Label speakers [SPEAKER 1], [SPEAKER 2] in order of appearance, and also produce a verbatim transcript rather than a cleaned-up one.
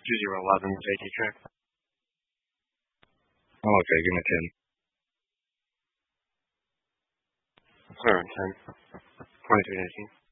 [SPEAKER 1] two zero one one is A D check.
[SPEAKER 2] Oh, okay, give me a ten.
[SPEAKER 1] Clear on ten. twenty-three nineteen.